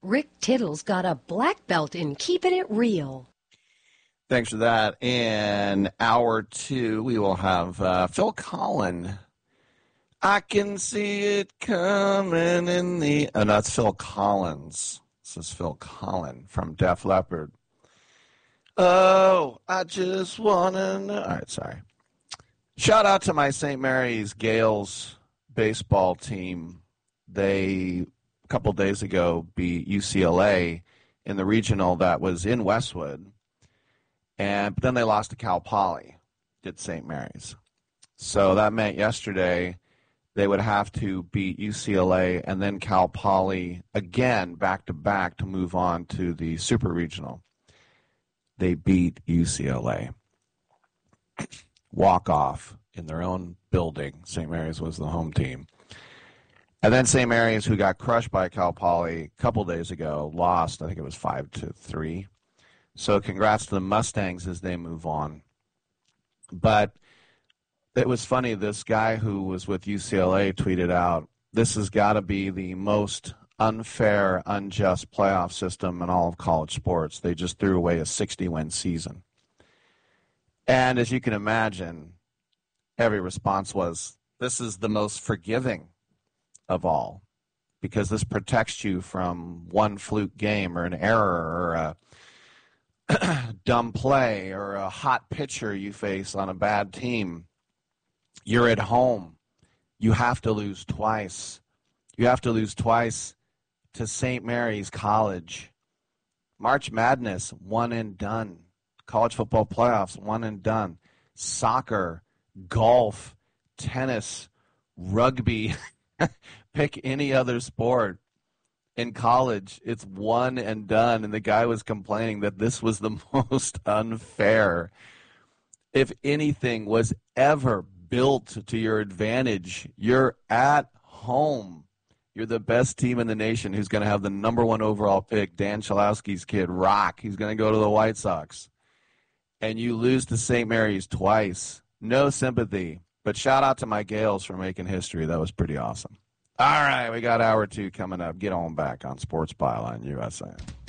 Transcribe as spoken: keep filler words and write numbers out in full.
Rick Tittle's got a black belt in keeping it real. Thanks for that. In hour two, we will have uh, Phil Collen. I can see it coming in the... Oh, no, that's Phil Collins. This is Phil Collen from Def Leppard. Oh, I just want to know... All right, sorry. Shout out to my Saint Mary's Gales baseball team. They, a couple days ago, beat U C L A in the regional that was in Westwood. And but then they lost to Cal Poly, did Saint Mary's. So that meant yesterday they would have to beat U C L A and then Cal Poly again back-to-back to move on to the Super Regional. They beat U C L A. Walk-off in their own building. Saint Mary's was the home team. And then Saint Mary's, who got crushed by Cal Poly a couple days ago, lost, I think it was five to three. So congrats to the Mustangs as they move on. But it was funny, this guy who was with U C L A tweeted out, this has got to be the most unfair, unjust playoff system in all of college sports. They just threw away a sixty-win season. And as you can imagine, every response was, this is the most forgiving of all, because this protects you from one fluke game or an error or a dumb play or a hot pitcher you face on a bad team. You're at home. You have to lose twice. You have to lose twice to Saint Mary's College. March Madness, one and done. College football playoffs, one and done. Soccer, golf, tennis, rugby. Pick any other sport. In college, it's one and done. And the guy was complaining that this was the most unfair. If anything was ever built to your advantage, you're at home. You're the best team in the nation who's going to have the number one overall pick, Dan Chalowski's kid, Rock. He's going to go to the White Sox. And you lose to Saint Mary's twice. No sympathy. But shout out to my Gales for making history. That was pretty awesome. All right, we got hour two coming up. Get on back on Sports Byline U S A.